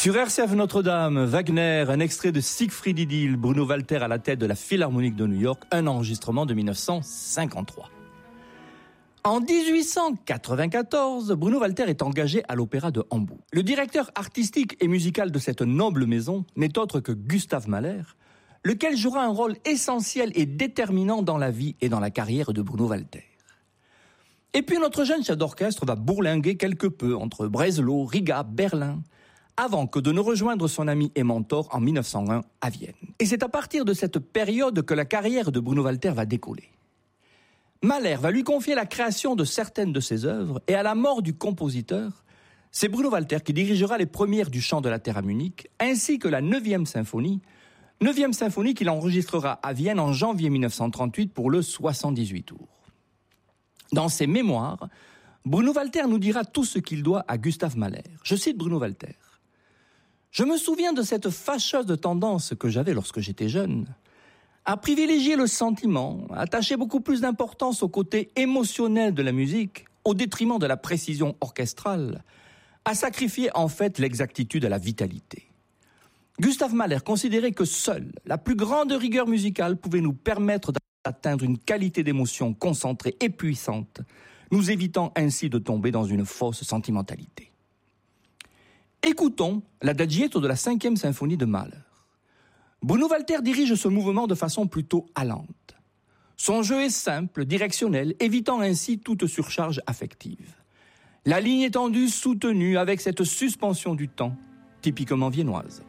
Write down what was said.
Sur RCF Notre-Dame, Wagner, un extrait de Siegfried Idyll, Bruno Walter à la tête de la Philharmonique de New York, un enregistrement de 1953. En 1894, Bruno Walter est engagé à l'Opéra de Hambourg. Le directeur artistique et musical de cette noble maison n'est autre que Gustav Mahler, lequel jouera un rôle essentiel et déterminant dans la vie et dans la carrière de Bruno Walter. Et puis notre jeune chef d'orchestre va bourlinguer quelque peu entre Breslau, Riga, Berlin, avant que de ne rejoindre son ami et mentor en 1901 à Vienne. Et c'est à partir de cette période que la carrière de Bruno Walter va décoller. Mahler va lui confier la création de certaines de ses œuvres, et à la mort du compositeur, c'est Bruno Walter qui dirigera les premières du chant de la Terre à Munich, ainsi que la 9e symphonie qu'il enregistrera à Vienne en janvier 1938 pour le 78 tours. Dans ses mémoires, Bruno Walter nous dira tout ce qu'il doit à Gustav Mahler. Je cite Bruno Walter. « Je me souviens de cette fâcheuse tendance que j'avais lorsque j'étais jeune, à privilégier le sentiment, à attacher beaucoup plus d'importance au côté émotionnel de la musique, au détriment de la précision orchestrale, à sacrifier en fait l'exactitude à la vitalité. Gustav Mahler considérait que seule la plus grande rigueur musicale pouvait nous permettre d'atteindre une qualité d'émotion concentrée et puissante, nous évitant ainsi de tomber dans une fausse sentimentalité. » Écoutons l'adagietto de la 5e symphonie de Mahler. Bruno Walter dirige ce mouvement de façon plutôt allante. Son jeu est simple, directionnel, évitant ainsi toute surcharge affective. La ligne est tendue, soutenue, avec cette suspension du temps, typiquement viennoise.